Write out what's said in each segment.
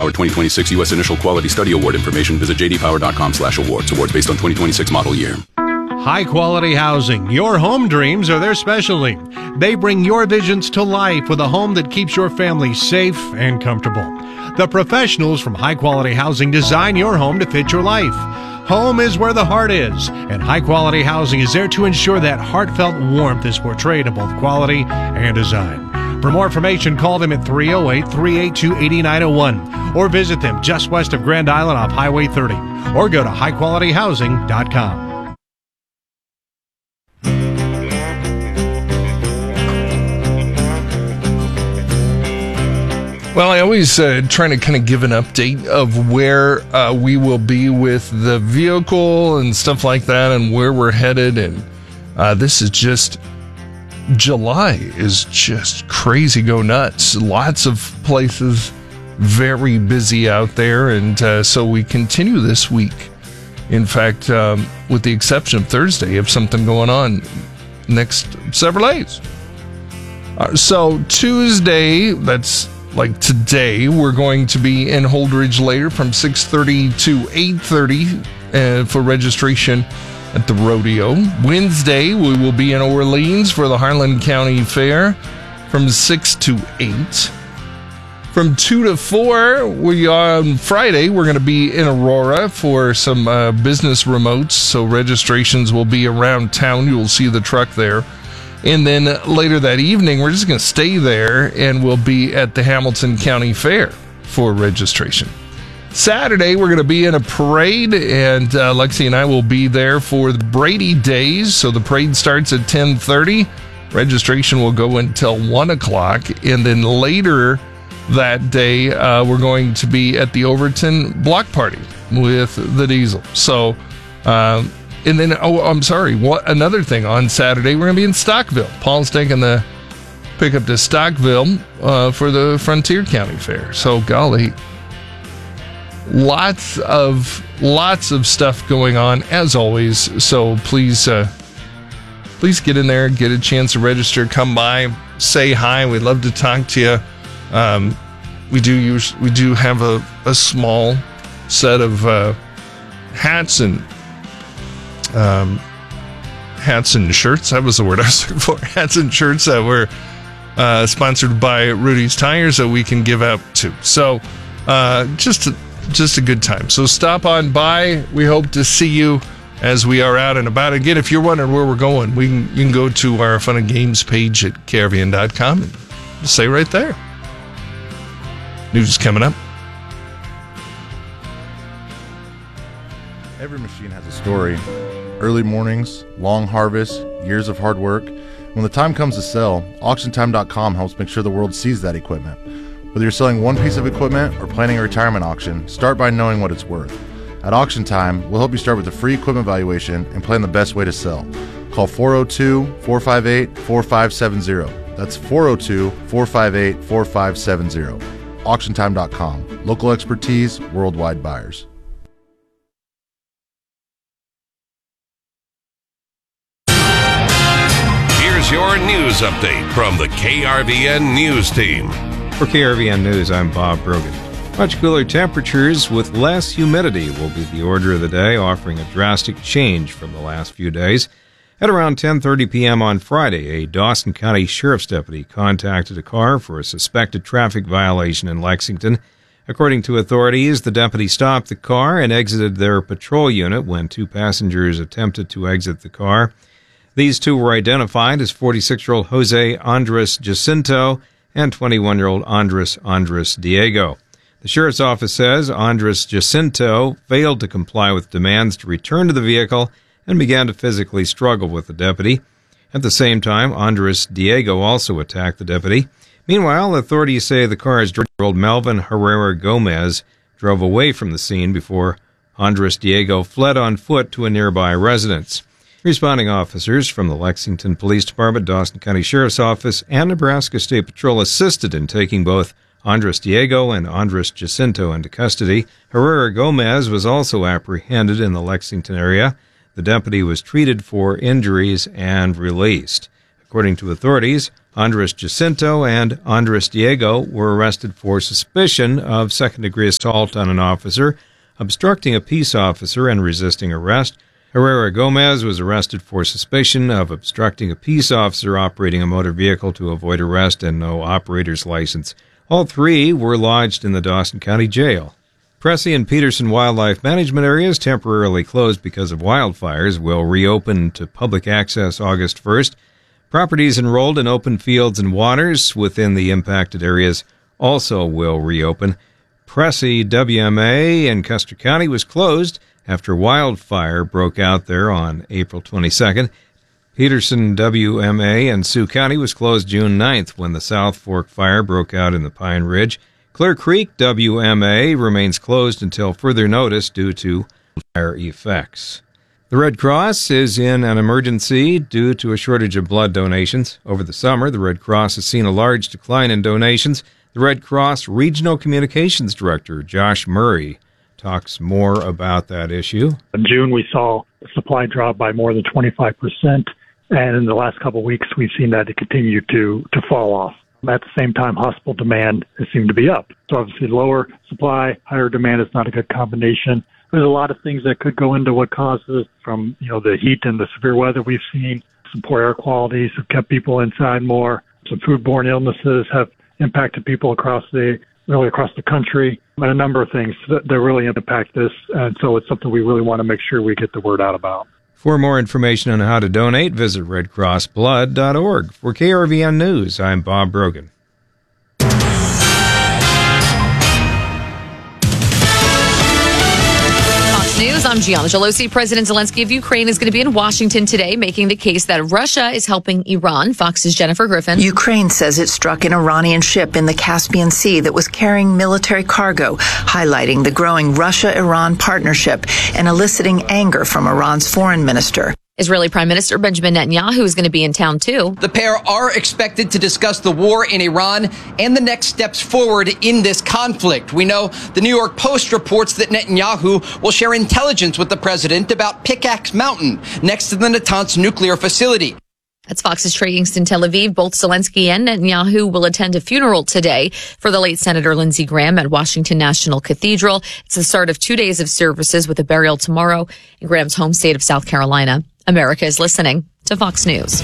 Power 2026 U.S. Initial Quality Study Award information, visit jdpower.com/awards. Awards based on 2026 model year. High-quality housing. Your home dreams are their specialty. They bring your visions to life with a home that keeps your family safe and comfortable. The professionals from High Quality Housing design your home to fit your life. Home is where the heart is, and High Quality Housing is there to ensure that heartfelt warmth is portrayed in both quality and design. For more information, call them at 308-382-8901 or visit them just west of Grand Island off Highway 30 or go to highqualityhousing.com. Well, I always trying to kind of give an update of where we will be with the vehicle and stuff like that and where we're headed. And this is just, July is just crazy, go nuts. Lots of places very busy out there. And so we continue this week. In fact, with the exception of Thursday, have something going on next several days. So Tuesday, that's like today, we're going to be in Holdridge later from 6:30 to 8:30 for registration at the rodeo. Wednesday, we will be in Orleans for the Harlan County Fair from 6 to 8. From 2 to 4, on Friday, we're going to be in Aurora for some business remotes, so registrations will be around town. You'll see the truck there. And then later that evening, we're just going to stay there and we'll be at the Hamilton County Fair for registration. Saturday, we're going to be in a parade, and Lexi and I will be there for the Brady Days. So the parade starts at 10:30. Registration will go until 1 o'clock. And then later that day, we're going to be at the Overton Block Party with the Diesel. So, and then, another thing, on Saturday, we're going to be in Stockville. Paul's taking the pickup to Stockville for the Frontier County Fair. So, golly, lots of stuff going on, as always. So, please get in there, get a chance to register, come by, say hi. We'd love to talk to you. We do have a small set of hats and shirts. That was the word I was looking for. Hats and shirts that were sponsored by Rudy's Tires that we can give out to. So just a good time. So stop on by. We hope to see you as we are out and about. Again, if you're wondering where we're going, you can go to our Fun and Games page at krvn.com and say right there. News coming up. Every machine has a story. Early mornings, long harvests, years of hard work. When the time comes to sell, AuctionTime.com helps make sure the world sees that equipment. Whether you're selling one piece of equipment or planning a retirement auction, start by knowing what it's worth. At Auction Time, we'll help you start with a free equipment valuation and plan the best way to sell. Call 402-458-4570. That's 402-458-4570. AuctionTime.com. Local expertise, worldwide buyers. Here's your news update from the KRVN News Team. For KRVN News, I'm Bob Brogan. Much cooler temperatures with less humidity will be the order of the day, offering a drastic change from the last few days. At around 10:30 p.m. on Friday, a Dawson County Sheriff's deputy contacted a car for a suspected traffic violation in Lexington. According to authorities, the deputy stopped the car and exited their patrol unit when two passengers attempted to exit the car. These two were identified as 46-year-old Jose Andres Jacinto and 21-year-old Andres Diego. The sheriff's office says Andres Jacinto failed to comply with demands to return to the vehicle and began to physically struggle with the deputy. At the same time, Andres Diego also attacked the deputy. Meanwhile, authorities say the car's driver, Melvin Herrera Gomez, drove away from the scene before Andres Diego fled on foot to a nearby residence. Responding officers from the Lexington Police Department, Dawson County Sheriff's Office, and Nebraska State Patrol assisted in taking both Andres Diego and Andres Jacinto into custody. Herrera Gomez was also apprehended in the Lexington area. The deputy was treated for injuries and released. According to authorities, Andres Jacinto and Andres Diego were arrested for suspicion of second-degree assault on an officer, obstructing a peace officer, and resisting arrest. Herrera Gomez was arrested for suspicion of obstructing a peace officer operating a motor vehicle to avoid arrest and no operator's license. All three were lodged in the Dawson County Jail. Pressy and Peterson wildlife management areas, temporarily closed because of wildfires, will reopen to public access August 1st. Properties enrolled in open fields and waters within the impacted areas also will reopen. Pressy WMA in Custer County was closed after wildfire broke out there on April 22nd. Peterson WMA in Sioux County was closed June 9th when the South Fork fire broke out in the Pine Ridge. Clear Creek WMA remains closed until further notice due to fire effects. The Red Cross is in an emergency due to a shortage of blood donations. Over the summer, the Red Cross has seen a large decline in donations. The Red Cross Regional Communications Director, Josh Murray, talks more about that issue. In June, we saw the supply drop by more than 25%, and in the last couple of weeks, we've seen that it continue to fall off. At the same time, hospital demand has seemed to be up. So obviously lower supply, higher demand is not a good combination. There's a lot of things that could go into what causes from, the heat and the severe weather we've seen. Some poor air qualities have kept people inside more. Some foodborne illnesses have impacted people across the country, and a number of things that really impact this. And so it's something we really want to make sure we get the word out about. For more information on how to donate, visit redcrossblood.org. For KRVN News, I'm Bob Brogan. News, I'm Gianna Gelosi. President Zelensky of Ukraine is going to be in Washington today, making the case that Russia is helping Iran. Fox's Jennifer Griffin. Ukraine says it struck an Iranian ship in the Caspian Sea that was carrying military cargo, highlighting the growing Russia-Iran partnership and eliciting anger from Iran's foreign minister. Israeli Prime Minister Benjamin Netanyahu is going to be in town, too. The pair are expected to discuss the war in Iran and the next steps forward in this conflict. We know the New York Post reports that Netanyahu will share intelligence with the president about Pickaxe Mountain, next to the Natanz nuclear facility. That's Fox's Trey Kingston, Tel Aviv. Both Zelensky and Netanyahu will attend a funeral today for the late Senator Lindsey Graham at Washington National Cathedral. It's the start of 2 days of services with a burial tomorrow in Graham's home state of South Carolina. America is listening to Fox News.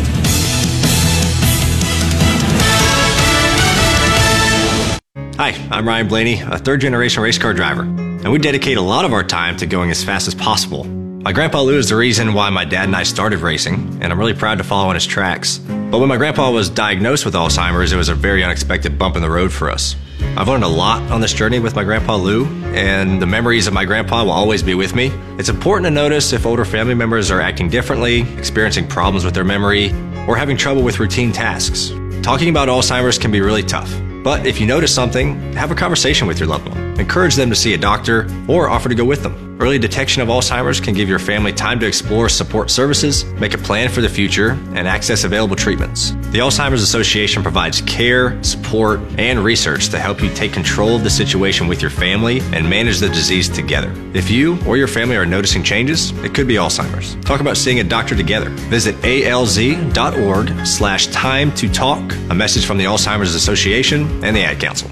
Hi, I'm Ryan Blaney, a third-generation race car driver, and we dedicate a lot of our time to going as fast as possible. My grandpa Lou is the reason why my dad and I started racing, and I'm really proud to follow in his tracks. But when my grandpa was diagnosed with Alzheimer's, it was a very unexpected bump in the road for us. I've learned a lot on this journey with my grandpa Lou, and the memories of my grandpa will always be with me. It's important to notice if older family members are acting differently, experiencing problems with their memory, or having trouble with routine tasks. Talking about Alzheimer's can be really tough. But if you notice something, have a conversation with your loved one. Encourage them to see a doctor or offer to go with them. Early detection of Alzheimer's can give your family time to explore support services, make a plan for the future, and access available treatments. The Alzheimer's Association provides care, support, and research to help you take control of the situation with your family and manage the disease together. If you or your family are noticing changes, it could be Alzheimer's. Talk about seeing a doctor together. Visit alz.org/time to talk. A message from the Alzheimer's Association and the Ad Council.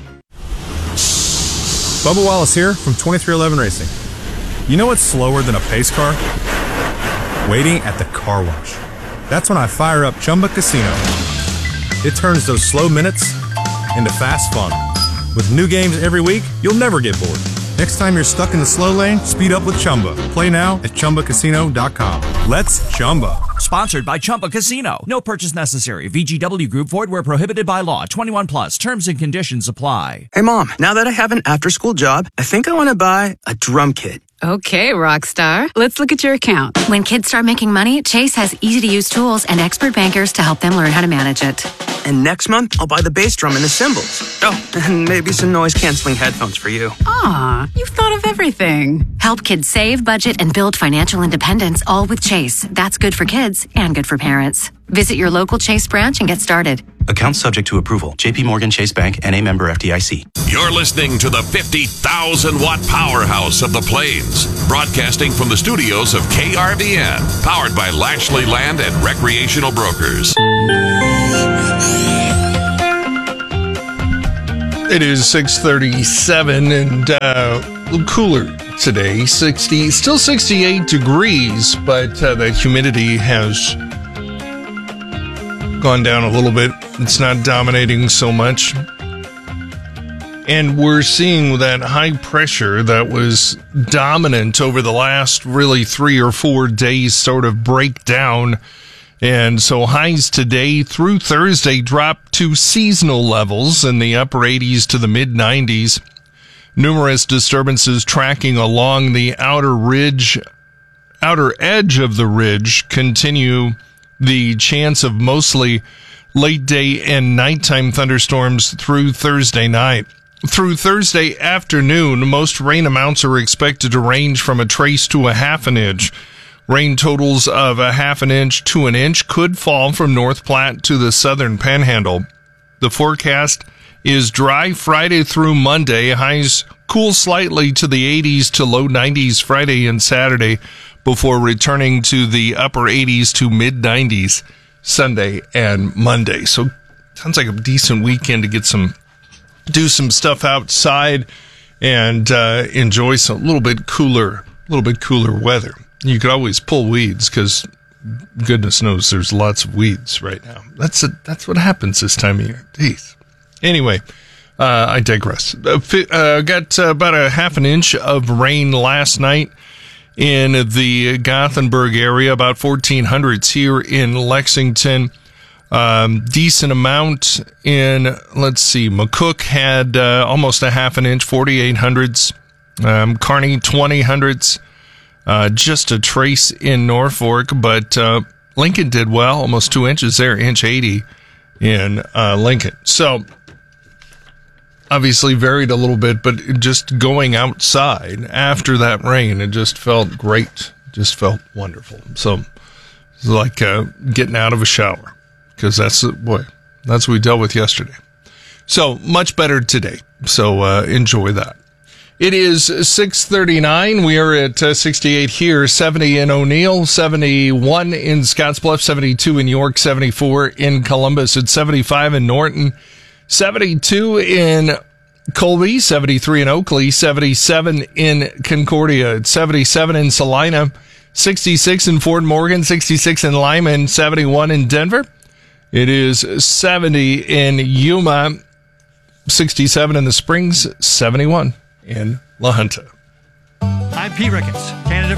Bubba Wallace here from 2311 Racing. You know what's slower than a pace car? Waiting at the car wash. That's when I fire up Chumba Casino. It turns those slow minutes into fast fun. With new games every week, you'll never get bored. Next time you're stuck in the slow lane, speed up with Chumba. Play now at ChumbaCasino.com. Let's Chumba. Sponsored by Chumba Casino. No purchase necessary. VGW Group. Void where prohibited by law. 21 plus. Terms and conditions apply. Hey, Mom. Now that I have an after-school job, I think I want to buy a drum kit. Okay, Rockstar. Let's look at your account. When kids start making money, Chase has easy-to-use tools and expert bankers to help them learn how to manage it. And next month, I'll buy the bass drum and the cymbals. Oh, and maybe some noise-canceling headphones for you. Aw, you've thought of everything. Help kids save, budget, and build financial independence, all with Chase. That's good for kids and good for parents. Visit your local Chase branch and get started. Account subject to approval. JP Morgan Chase Bank, N.A. member FDIC. You're listening to the 50,000-watt powerhouse of the Plains, broadcasting from the studios of KRVN, powered by Lashley Land and Recreational Brokers. It is 6:37 and a little cooler today. Still 68 degrees, but the humidity has gone down a little bit. It's not dominating so much. And we're seeing that high pressure that was dominant over the last really 3 or 4 days sort of break down. And so highs today through Thursday drop to seasonal levels in the upper 80s to the mid 90s. Numerous disturbances tracking along the outer edge of the ridge continue the chance of mostly late day and nighttime thunderstorms through Thursday night. Through Thursday afternoon, most rain amounts are expected to range from a trace to a half an inch. Rain totals of a half an inch to an inch could fall from North Platte to the southern panhandle. The forecast is dry Friday through Monday. Highs cool slightly to the 80s to low 90s Friday and Saturday before returning to the upper 80s to mid 90s Sunday and Monday. So sounds like a decent weekend to do some stuff outside and enjoy some little bit cooler weather. You could always pull weeds because goodness knows there's lots of weeds right now. That's what happens this time of year. Jeez. Anyway, I digress. Got about a half an inch of rain last night in the Gothenburg area, about 1400s here in Lexington. Decent amount in, McCook had almost a half an inch, 4800s. Kearney, 2000s. Just a trace in Norfolk, but Lincoln did well, almost 2 inches there, inch 80 in Lincoln. So obviously varied a little bit, but just going outside after that rain, it just felt great, just felt wonderful. So it's like getting out of a shower, because that's what we dealt with yesterday. So much better today. So enjoy that. It is 6:39. We are at 68 here, 70 in O'Neill, 71 in Scottsbluff, 72 in York, 74 in Columbus. It's 75 in Norton, 72 in Colby, 73 in Oakley, 77 in Concordia. It's 77 in Salina, 66 in Fort Morgan, 66 in Lyman, 71 in Denver. It is 70 in Yuma, 67 in the Springs, 71 in La Junta. I'm Pete Ricketts, candidate